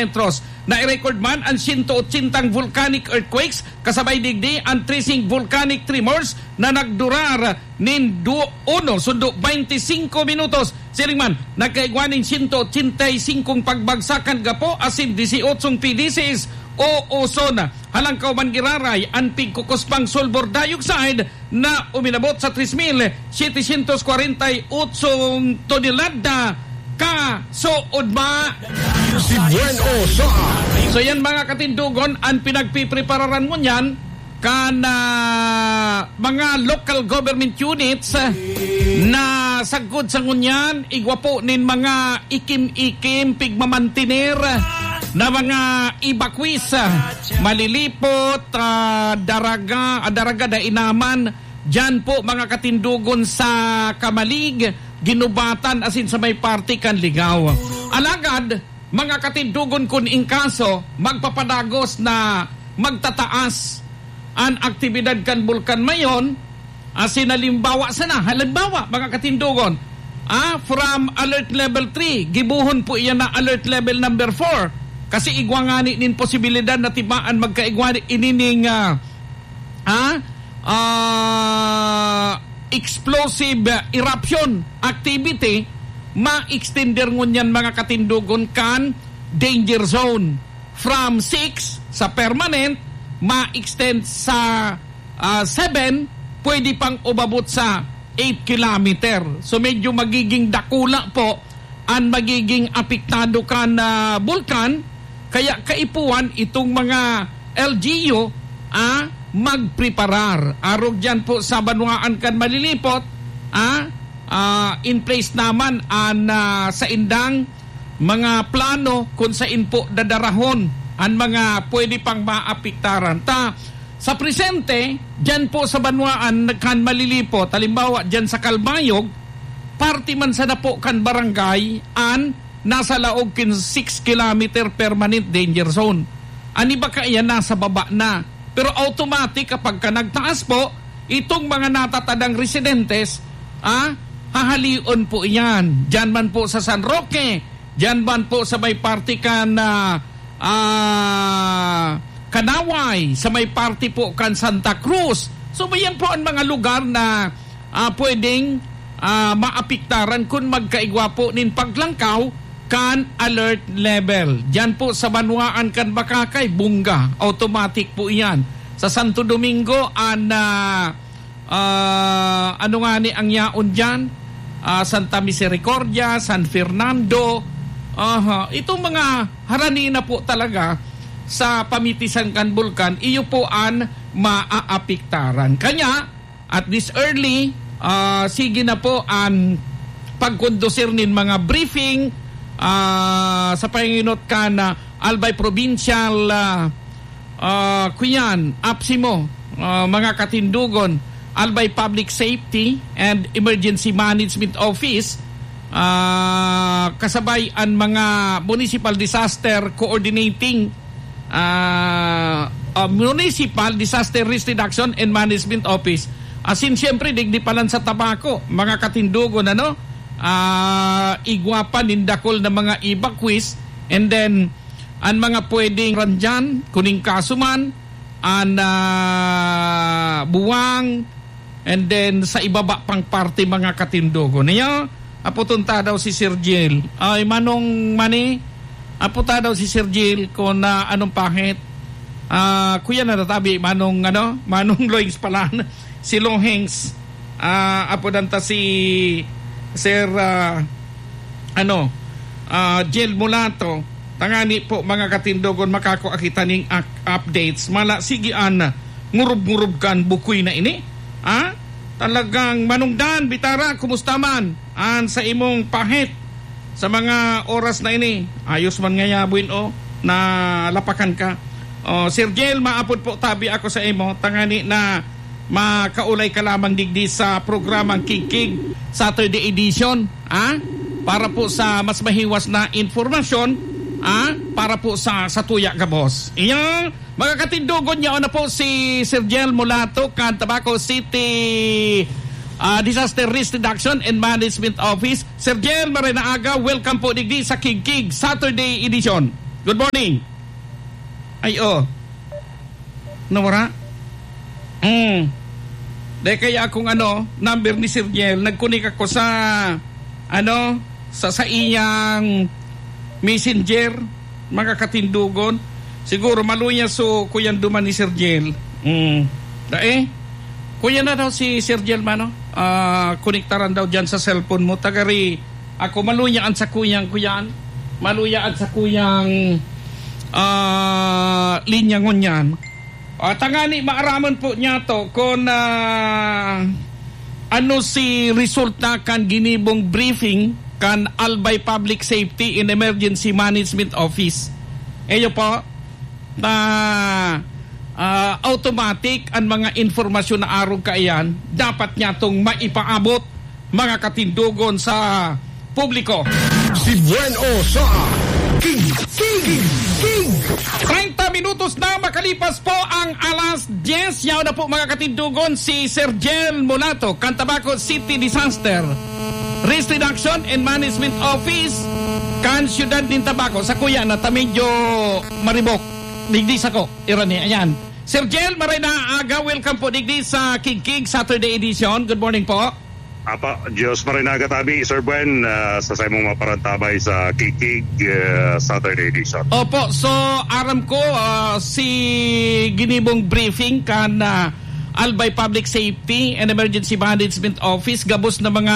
metros. Na-record man ang 180 volcanic earthquakes kasabay digdi ang 13 volcanic tremors na nagdurar nin 1.25 minutos. Silingman, nagkaigwaning 185 pagbagsakan gapo asin 18 PDCs o ozone. Halangkaw man giraray ang pigkukuspang sulfur dioxide na uminabot sa 3,748 tonelada ka suod ba. So yan mga katindugon, ang pinagpiprepararan mo niyan kana mga local government units na sagod sa ngunyan igwapo nin mga ikim-ikim pigmamantinir na mga evacuees malilipot daraga da inaman dyan po mga katindugon sa Kamalig, ginubatan asin sa may party kan Ligaw. Alagad mga katindugon kun ingkaso magpapadagos na magtataas ang aktibidad kan bulkan mayon asin halimbawa sana halimbawa mga katindugon from alert level 3 gibuhon po iyan na alert level number 4 kasi igwangani nin posibilidad na tibaan magkaigwani inining explosive eruption activity ma-extender ngunyan mga katindugon kan danger zone from 6 sa permanent ma-extend sa 7 pwede pang umabot sa 8 kilometer. So medyo magiging dakula po ang magiging apektado kan bulkan. Kaya kaipuan itong mga LGU magpreparar. Arog dyan po sa banwaan kan malilipot in place naman sa indang mga plano kung saan po dadarahon ang mga pwede pang maapektaran. Sa presente, dyan po sa banwaan kan malilipot, halimbawa dyan sa Kalbayog, party man sa na po kan barangay nasa laog kin 6 kilometer permanent danger zone. Ani ba kaya nasa baba na? Pero automatic kapag ka nagtaas po, itong mga natatadang residentes, hahalion po iyan. Diyan man po sa San Roque, diyan man po sa may party kan Kanaway, sa may party po kan Santa Cruz. So yan po ang mga lugar na pwedeng maapektaran kung magkaigwa po nin paglangkaw kan alert level. Diyan po sa Banwaan kan Bakakay, Bunga, automatic po iyan. Sa Santo Domingo, ano nga ni ang yaon dyan? Santa Misericordia, San Fernando. Itong mga harani na po talaga sa pamitisan kan bulkan, iyo po ang maaapektaran. Kanya, at this early, sige na po ang pagkondusir nin mga briefing sa panginot ka na Albay Provincial kuyan, APSIMO, mga katindugon, Albay Public Safety and Emergency Management Office, kasabay ang mga Municipal Disaster Coordinating Municipal Disaster Risk Reduction and Management Office. Asin siyempre digdipalan sa tabako, mga katindugon igwapan nindakol na mga evacuees, and then ang mga pwedeng randyan kuning kasuman ang buwang, and then sa ibaba pang parte mga katindugon niya. Aputunta daw si Sir Jill ay manong mani aputa daw si Sir Jill kung anong pahit. Kuya na natabi manong Loings pala si Lohengs. Apodanta si Sir Jill Mulato. Tangani po mga katindogon makakuakita ning updates. Mala sigian ngurub-ngurub kan bukoy na ini. Talagang manungdan bitara kumusta man sa imong pahit sa mga oras na ini. Ayos man nga yabuin na lapakan ka. Sir Jill, maapod po tabi ako sa imo. Tangani na makaulay ka lamang digdi sa programang Kikig Saturday edition. Para po sa mas mahiwas na informasyon, para po sa tuya ka boss. Iyan, mga katindugon niya na po si Sir Jill Mulato kan Tabaco City Disaster Risk Reduction and Management Office. Sir Jill, marinaaga, welcome po digdi sa Kikig Saturday edition. Good morning. Ay, nawara? Dahil kaya akong number ni Sir Jel, nagkunik ako sa sa iyang messenger, mga katindugon. Siguro maluya so kuyan duman ni Sir Jel. Kuya na daw si Sir Jel konektaran daw dyan sa cellphone mo. Tagari ako maluyaan sa kuyang maluyaan sa kuyang linya ngunyan. Tangani maaraman po niya to kung si resulta kan ginibong briefing kan Albay Public Safety and Emergency Management Office. Eyo po na automatic ang mga informasyon na araw kaiyan dapat niya itong maipaabot mga katindugon sa publiko. Si Bueno sa King 30 minutos na makalipas po ang alas 10. Yaw na po mga katindugon si Sir Jel Mulato, Cantabaco City Disaster Risk Reduction and Management Office kan Ciudad din Tabaco. Sa kuya na medyo maribok digdis ako irani. Ayan Sir Jel, maray na aga. Welcome po digdi sa King Saturday edition. Good morning po. Apa, Diyos marinaga tabi, Sir Buen, sa mong maparantabay sa King Saturday edition. Opo, so aram ko si ginibong briefing kan Albay Public Safety and Emergency Management Office, gabos na mga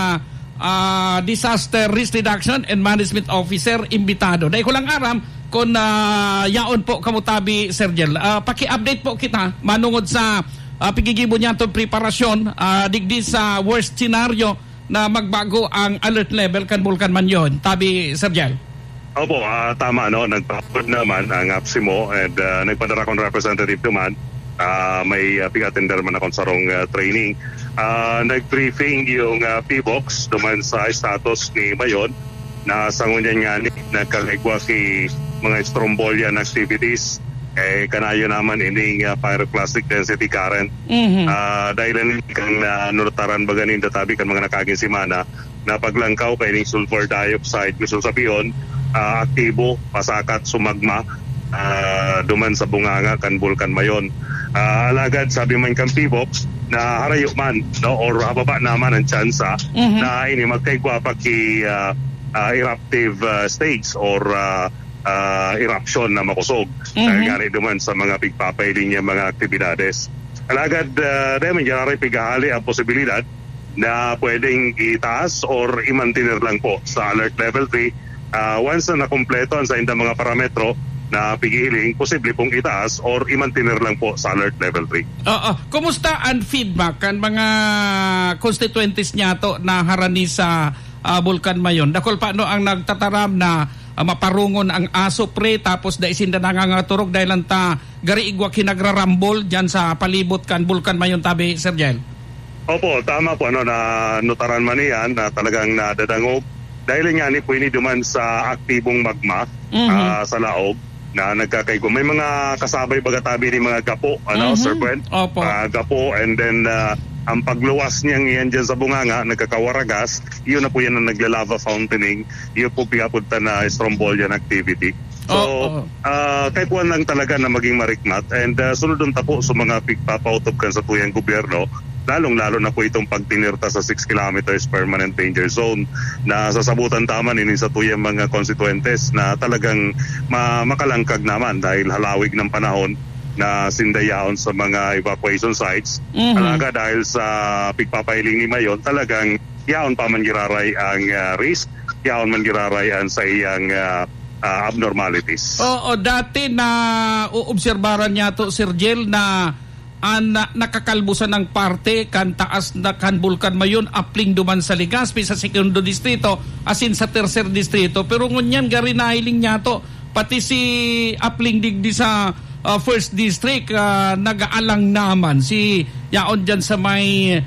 Disaster Risk Reduction and Management Officer imbitado. Dahil ko lang aram kung yaon po kamutabi, Sir Jel. Paki-update po kita manungod sa pigigibo niya itong preparasyon digdi sa worst scenario na magbago ang alert level kan Bulkan man yun. Tabi, Sir Jel. Opo, tama, nagpapod naman ang APSIMO and nagpadara kong representative naman. May pig-attender man akong sarong training. Nag-briefing yung PBOX duman sa status ni Mayon na sangunyan nga nagkakaigwa ki mga strombolian activities. Kanayo naman ining pyroclastic density current. Dahil kan nurtaran baganin databi kan mga nakaging simana na paglangkaw kay ning sulfur dioxide gusto sabihin aktibo pasakat sumagma duman sa bunganga kan Bulkan Mayon. Alagad sabi man kan PBOX na harayo man or hababa naman ang tsansa na ini magkaigwa pa ki eruptive stage or eruption na makusog dahil nga rin duman sa mga pigpapailing niya mga aktibidades. Alagad dahil mangyari pigahali ang posibilidad na pwedeng itaas or i-maintainer lang po sa alert level 3. Once na nakompleto ang sa indang mga parametro na pigihiling, posible pong itaas or i-maintainer lang po sa alert level 3. Kumusta ang feedback kan mga constituents niya to na harani sa Bulkan Mayon? Dakol paano ang nagtataram na maparungon ang aso pre tapos da isinda nangangaturog dahil lang gari igwa kinagrarambol dyan sa palibot kan Bulkan Mayon, tabi, Sir Jel? Opo, tama po na notaran man yan na talagang nadadangog dahil nga ni po ini duman sa aktibong magma sa laog na nagkakaigo. May mga kasabay bagatabi ni mga gapo, Sir Buen? Opo. Gapo and then ang pagluwas niyang iyan dyan sa bunganga, nagkakawaragas, yun na po yan ang naglalava fountaining, yun po piyapunta na strombolian activity. So, kahit one lang talaga na maging marikmat and sunod ang tapo sa mga pigpapautob kan sa tuyang gobyerno, lalong-lalo na po itong pagtinirta sa 6 kilometers permanent danger zone na sasabutan taman ini sa tuyang mga konstituentes na talagang makalangkag naman dahil halawig ng panahon na sindayaon sa mga evacuation sites. Talaga dahil sa pigpapailing ni Mayon, talagang yaon pa man giraray ang risk, yaon man giraray ang sa iyang abnormalities. Dati na uobserbaran niya to, Sir Jel, na nakakalbusan ng parte kan taas na kan Bulkan Mayon apling duman sa Legazpi sa segundo distrito asin sa tercer distrito, pero ngunyan gari nahiling niya to pati si apling digdi sa first district nagaalang naman si yaon dyan sa may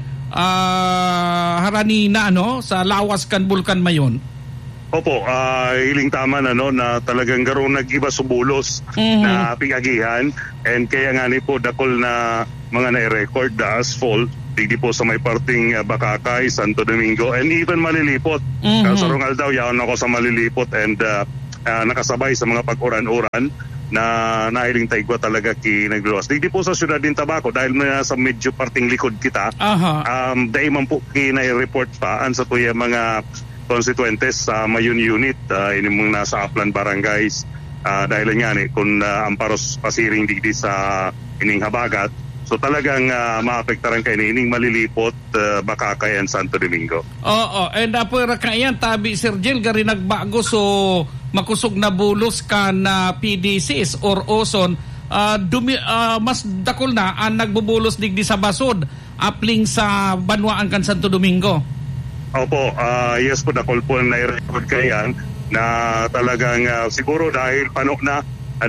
Haranina sa lawas kan Bulkan Mayon. Opo, hiling tama na talagang garong nag-iba subulos na pingagihan and kaya nga ni po dakol na mga na-record na asphalt digdi po sa may parting Bakakay, Santo Domingo and even Malilipot. Sarong aldaw yaon ako sa Malilipot and nakasabay sa mga pag-uran-uran na nahiling taigwa talaga nagluwas. Di po sa syudad din Tabaco dahil na sa medyo parting likod kita. Dahil man po kinai-report pa sa tuya mga constituentes sa Mayon Unit, inimong nasa Aplan Barangays, dahil nga kung amparos pasiring digdi sa ining habagat. So talagang maapektaran kayo ining malilipot Bakakay and Santo Domingo. Oo, and apura kayan tabi Sir Jill gari nagbago so makusog na bulos ka na PDCs or Oson mas dakol na ang nagbubulos digdi sa basod apling sa Banwaan kan Santo Domingo. Opo, yes po dakol po na i-record kayan na talagang siguro dahil panok na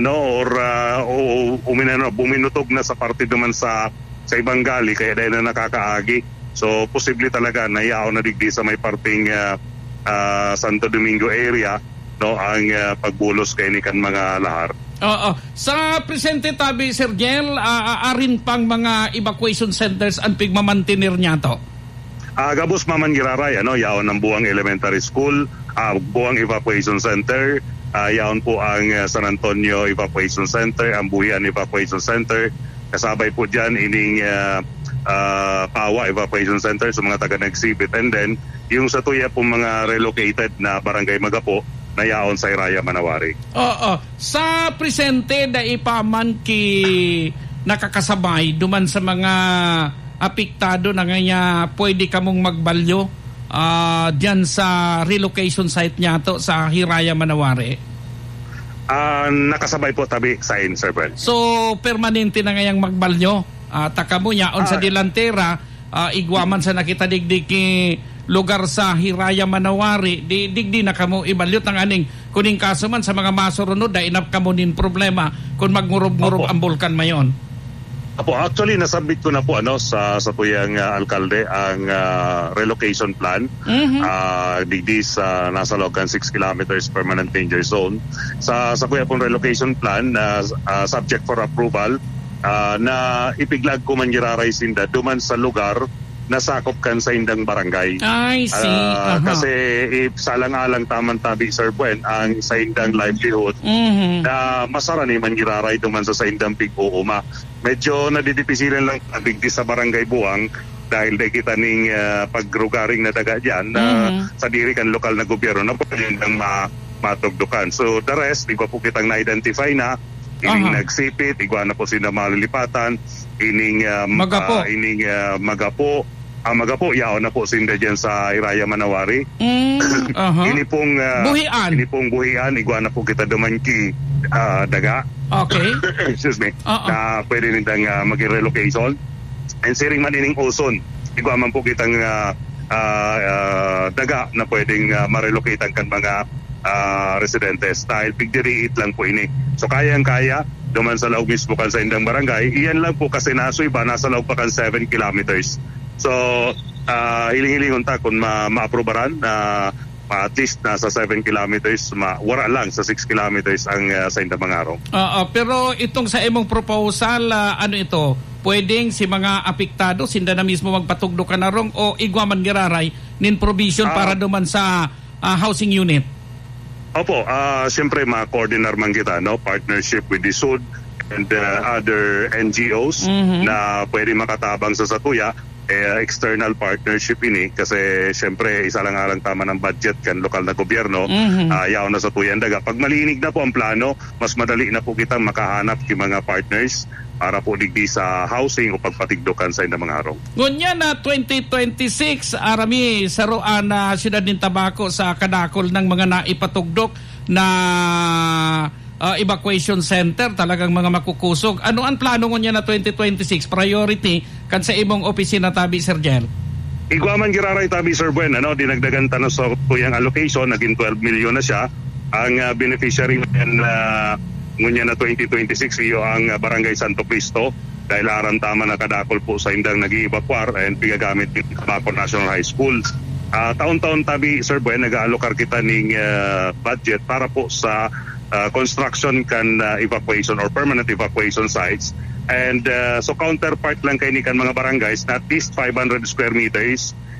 buminutog na sa parte naman sa ibang gali kaya dahil na nakakaagi. So posible talaga na yaon na digdi sa may parting Santo Domingo area ang pagbulos kay ni kan mga lahar. Oo. Sa presente tabi Sir Jel, arin pang mga evacuation centers ang pigmamantinir niya to. Gabos maman giraray yaon ng Buang Elementary School, Buang Evacuation Center, yaon po ang San Antonio Evacuation Center, ang Buhian Evacuation Center, kasabay po diyan ining Pawa Evacuation Center sa mga taga nagsipit, and then yung sa tuya po mga relocated na barangay Magapo na yaon sa Iraya Manawari. Oo. Sa presente da ipaman ki nakakasabay duman sa mga apektado na nga pwede kamong magbalyo diyan sa relocation site niya to sa Hiraya Manawari. Nakasabay po tabi sa Sir Ben. So permanente na ngayang magbalyo. Takamo yaon sa Dilantera, igwaman sa nakita digdig lugar sa Hiraya Manawari, digdi na kamo ibalyot ng aning kuning kaso man sa mga masurunod da inap kamo nin problema kung magngurub-ngurub ang bulkan mayon. Apo, actually nasabit ko na po sa tuyang alkalde ang relocation plan. Digdi sa nasa Logan 6 kilometers permanent danger zone. Sa kuya pong relocation plan subject for approval na ipiglag ko man giraray sinda duman sa lugar nasakop kan sa indang barangay. I see. Kasi salang-alang taman tabi Sir Buen ang sa indang livelihood na masara ni man giraray duman sa indang pig-uuma. Medyo nadidipisilan lang tabigdi sa barangay Buang dahil day kita ning pagrugaring na daga dyan sa diri kan lokal na gobyerno na po indang matugdukan. So the rest, di ko po kitang na-identify na ining nagsipit, igwa na po sila malilipatan, ining Magapo. Magapo, yaon na po sinda dyan sa Iraya Manawari. Ini pong Buhian, igwa na po kita duman ki daga. Okay. Excuse me. Na pwede nitang mag-relocation. And siring man ining Oson, igwa man po kitang daga na pwedeng ma-relocate kan mga residentes dahil pigdiriit lang po ini. So kayang-kaya duman sa laog mismo kan sa indang barangay, iyan lang po kasi nasoy ba nasa laog pa kan 7 kilometers. So hiling-hilingon ta kung ma-aprobaran at least nasa 7 kilometers, wala lang sa 6 kilometers ang sa indang Mangarong. Pero itong sa imong proposal, ano ito? Pwedeng si mga apektado sinda na mismo magpatugdo ka na rong o igwaman giraray nin provision para duman sa housing unit? Opo, siyempre ma-coordinar man kita, partnership with the SUD and other NGOs na pwede makatabang sa satuya, external partnership ini kasi siyempre isa lang alang tama ng budget kan lokal na gobyerno, yaon na satuya ang daga. Pag malinig na po ang plano, mas madali na po kita makahanap ki mga partners para po digdi sa housing o pagpatigdokan sa indang mga harong. Ngunya na 2026, arami saruan na siyudad ng Tabaco sa kadakol ng mga naipatugdok na evacuation center, talagang mga makukusog. Ano ang plano ngunya na 2026? Priority kan sa imong opisina tabi, Sir Jel? Igwaman giraray tabi, Sir Buen, dinagdagan tanos sa tuyang allocation, naging 12 million na siya. Ang beneficiary ngunya na 2026 iyo ang Barangay Santo Cristo dahil aram tama na kadakol po sa indang nag-i-evacuar and pigagamit ng Tabaco National High School. Taon-taon tabi, Sir Buen, nag-allocate kita ng budget para po sa construction kan evacuation or permanent evacuation sites. And so counterpart lang kay ni kan mga barangays na at least 500 square meters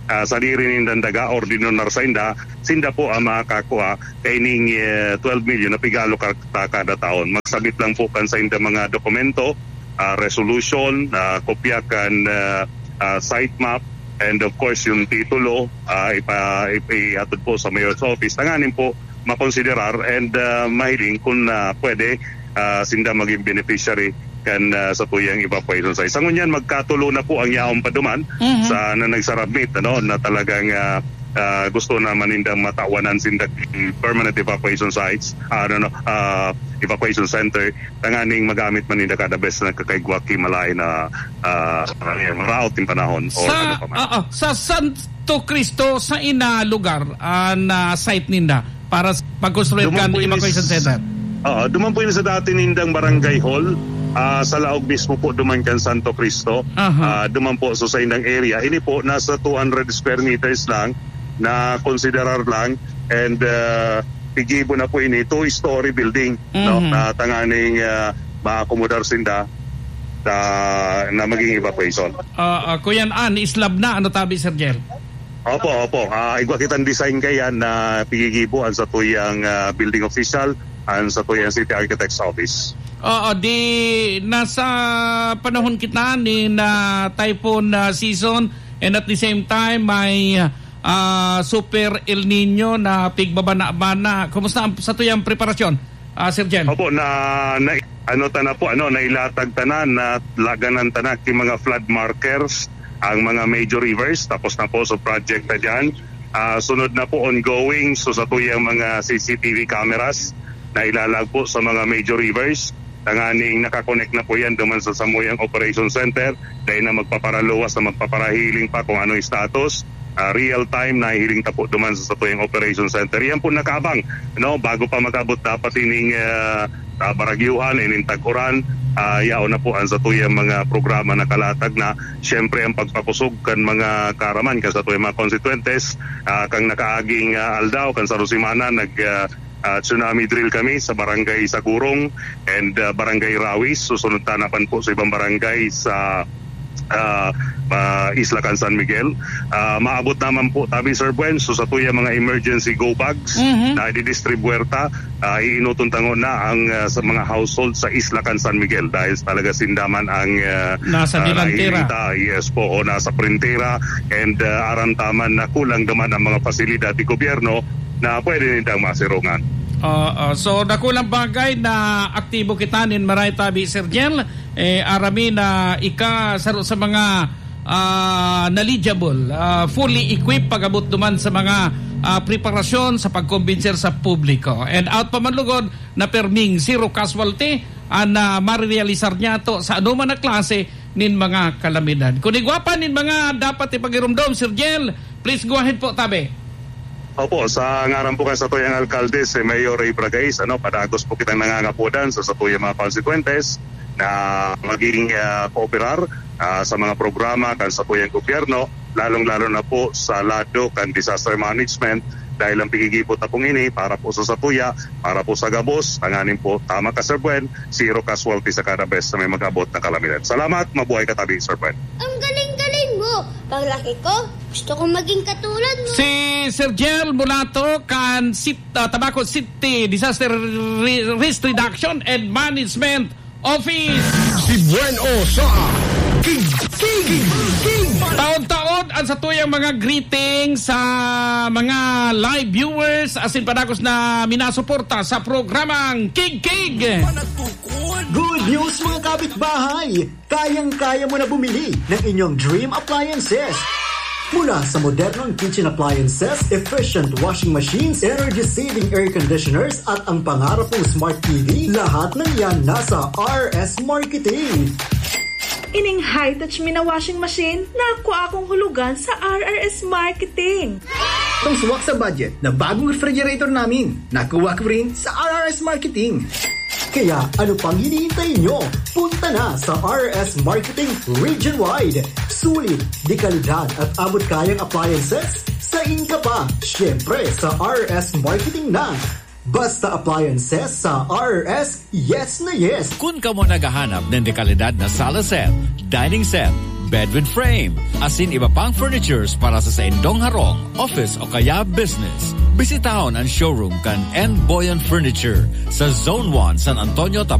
sadiri nindang daga or dinunar sa inda, sinda po ang makakakuha kaining 12 million na pigalo kada taon. Magsabit lang po kan sa inda mga dokumento, resolution, kopya kan site map, and of course yung titulo ipahatod po sa mayor's office. Tanganin po makonsiderar and mahiling kung pwede sinda maging beneficiary kan sa tuyang evacuation site. Sa ngunyan magkatulo na po ang yaong paduman sa na nagsarabmit na talagang gusto na manindang matawanan sinda permanent evacuation sites, evacuation center, tanganing magamit maninda kada best na kakaigwaki malay na maraot yung panahon sa Santo Cristo sa ina lugar na site ninda para pag-construct kan evacuation center. Duman po yun sa dati nindang barangay hall. Sa laog mismo po duman kan Santo Cristo. Duman po so sa indang area. Ini po nasa 200 square meters lang na konsiderar lang, and pigibo na po ini 2-story building na tanganing maakomodar sinda na maging evacuation. Kuyan islab na tabi Sir Jel? Opo. Igwa kitang design kayan na pigigibo sa tuyang building official and sa tuyang city architect's office. Di nasa panahon kita ni na typhoon season, and at the same time may super El Nino na pigbabana-bana. Kumusta sa tuyang preparasyon, Sir Jen? Opo, nailatag tanan na laganan tanan ki mga flood markers ang mga major rivers, tapos na po so project na dyan. Sunod na po ongoing so sa tuyang mga CCTV cameras na ilalag po sa mga major rivers. Tanganing nakakonect na po yan duman sa Samuyang Operation Center dahil na magpaparaluwas na magpaparahiling pa kung ano yung status. Real time na hiling ta po duman sa tuyang Operation Center. Yan po nakaabang bago pa magabot dapat ining baragyuhan, ining tag-uran. Yao na po ang sa tuyang mga programa na kalatag na siyempre ang pagpapusog kan mga karaman kan sa tuyang mga constituentes kang nakaaging aldaw kan sa Rosimana tsunami drill kami sa barangay Sagurong and barangay Rawis. Susunod tanapan po sa ibang barangay sa Isla Can San Miguel. Maabot naman po tabi Sir Buen so sa tuya mga emergency go bags na didistribuerta iinutuntangon na ang sa mga household sa Isla Can San Miguel dahil talaga sindaman ang nasa delantera. Yes po, o nasa printera, and arantaman na kulang naman ang mga pasilidad di gobyerno na pwede nitang masirungan. So nakulang bagay na aktibo kita nin maray tabi Sir Jel, arami na sa mga knowledgeable, fully equipped pagabot duman sa mga preparasyon sa pagkumbinser sa publiko. And out pa man lugod na perming zero casualty na marirealisar niya to sa anuman na klase nin mga kalamidad. Kung igwapan nin mga dapat ipagirumdom Sir Jel, please go ahead po tabi. Opo, sa ngaran po sa tuyang alkalde si Mayor Ray Bragais, padagos po kitang nangangapudan sa tuyang mga konsekwentes na maging kooperar sa mga programa kan sa tuyang gobyerno, lalong-lalo na po sa lado kan disaster management dahil ang pigigipot na pong ini para po sa tuya, para po sa gabos, tanganin po, tama ka Sir Buen, zero casualty sa kada best na may mag-abot na kalamidad. Salamat, mabuhay ka tabi Sir Buen. Ang galing-galing mo! Paglaki ko, gusto kong maging katulad mo. Si Sir Jel Mulato kan Tabaco City Disaster Risk Reduction and Management Office. Si Bueno sa King. Taon-taon ang sa tuyang mga greeting sa mga live viewers asin padagos na minasuporta sa programang King. Good news mga kapitbahay! Kayang-kaya mo na bumili ng inyong dream appliances. Mula sa modernong kitchen appliances, efficient washing machines, energy-saving air conditioners at ang pangarap mong smart TV, lahat ng yan nasa RS Marketing. Ining high-touch mina washing machine, nakuha akong hulugan sa RRS Marketing. Itong suwak sa budget na bagong refrigerator namin, nakuha ko rin sa RRS Marketing. Kaya ano pang hinihintay nyo? Punta na sa RS Marketing region-wide. Sulit, di kalidad at abot kayang appliances? Sa inka pa, syempre sa RS Marketing na. Basta appliances sa RS, yes na yes. Kung ka mo naghahanap ng dekalidad na sala set, dining set, bed with frame, asin iba pang furnitures para sa indong harong, office o kaya business. Bisitahon ang showroom kan N. Boyan Furniture sa Zone 1, San Antonio,